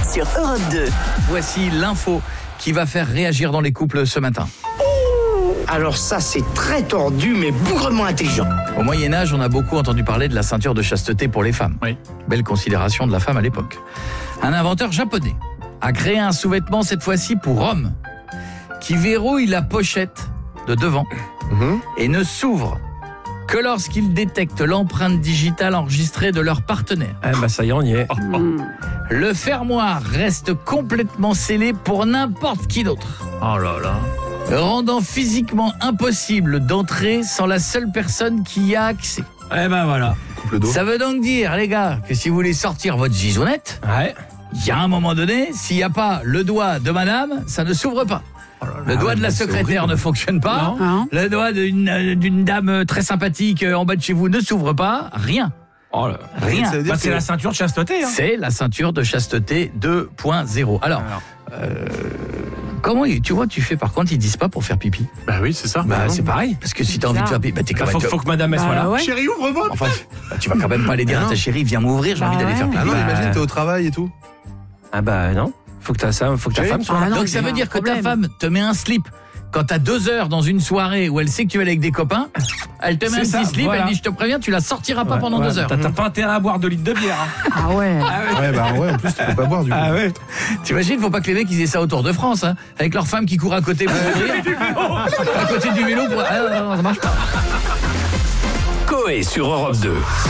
sur Europe 2. Voici l'info qui va faire réagir dans les couples ce matin. Alors ça, c'est très tordu, mais bougrement intelligent. Au Moyen-Âge, on a beaucoup entendu parler de la ceinture de chasteté pour les femmes. Oui. Belle considération de la femme à l'époque. Un inventeur japonais a créé un sous-vêtement, cette fois-ci pour hommes, qui verrouille la pochette de devant et ne s'ouvre que lorsqu'il détecte l'empreinte digitale enregistrée de leur partenaire. Ça y est, on y est. Le fermoir reste complètement scellé pour n'importe qui d'autre, Oh là là. rendant physiquement impossible d'entrer sans la seule personne qui y a accès. Voilà. Ça veut donc dire, les gars, que si vous voulez sortir votre gisounette, Ouais. il y a un moment donné, s'il n'y a pas le doigt de madame, ça ne s'ouvre pas. Le doigt de la secrétaire ne fonctionne pas. Non. Le doigt d'une dame très sympathique en bas de chez vous ne s'ouvre pas. Rien. Oh là. Rien. Ça veut dire C'est que- la ceinture de chasteté. Hein. C'est la ceinture de chasteté 2.0. Alors, comment tu vois, tu fais par contre, ils disent pas pour faire pipi. Bah oui, c'est ça. C'est pareil. Parce que si t'as envie de faire pipi, t'es quand même... Faut que madame elle soit là. ouais. Chérie, ouvre-moi. Enfin, tu vas quand même pas aller dire à ta chérie, viens m'ouvrir, j'ai envie d'aller faire pipi. Ah non, Bah, imagine, t'es au travail et tout. Ah bah non. Faut que ta femme soit là. Ah non, Donc il ça y a veut un dire que ta problème. femme te met un slip quand t'as 2 heures dans une soirée où elle sait que tu es avec des copains, elle te met un C'est ça, petit slip, voilà. elle dit je te préviens, tu la sortiras pas pendant 2 heures. T'as pas intérêt à boire 2 litres de bière. Hein. Ah ouais. Ouais, bah ouais, en plus, tu peux pas boire du coup. ouais. T'imagines, faut pas que les mecs ils aient ça autour de France, hein, avec leur femme qui court à côté pour ouvrir, à côté du vélo pour... Ah, non, ça marche pas. Coé sur Europe 2.